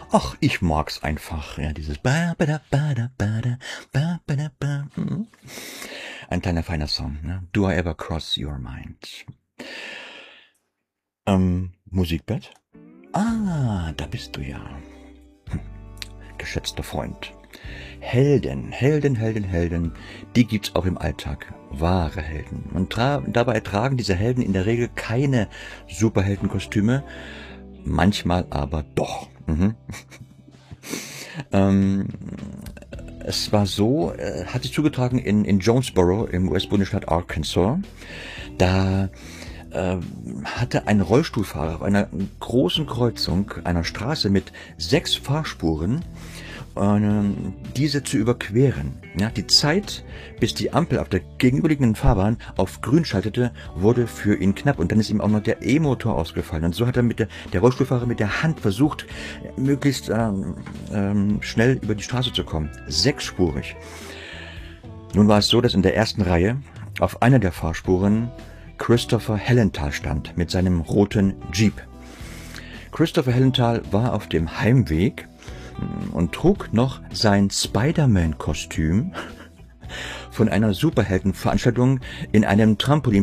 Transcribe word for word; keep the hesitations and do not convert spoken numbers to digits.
Ach, ich mag's einfach, ja, dieses ba ba da ba da ba da ba ba da ba. Hm. Ein kleiner feiner Song, ne? Do I ever cross your mind? Ähm, Musikbett? Ah, da bist du ja. Hm. Geschätzter Freund. Helden, Helden, Helden, Helden, die gibt's auch im Alltag. Wahre Helden. Und tra dabei tragen diese Helden in der Regel keine Superheldenkostüme, manchmal aber doch. Mhm. ähm, es war so, äh, hat sich zugetragen in, in Jonesboro im U S-Bundesstaat Arkansas. Da äh, hatte ein Rollstuhlfahrer auf einer großen Kreuzung einer Straße mit sechs Fahrspuren diese zu überqueren. Ja, die Zeit, bis die Ampel auf der gegenüberliegenden Fahrbahn auf grün schaltete, wurde für ihn knapp. Und dann ist ihm auch noch der E-Motor ausgefallen. Und so hat er mit der, der Rollstuhlfahrer mit der Hand versucht, möglichst ähm, ähm, schnell über die Straße zu kommen. Sechsspurig. Nun war es so, dass in der ersten Reihe auf einer der Fahrspuren Christopher Hellenthal stand mit seinem roten Jeep. Christopher Hellenthal war auf dem Heimweg und trug noch sein Spider-Man-Kostüm von einer Superheldenveranstaltung in einem Trampolin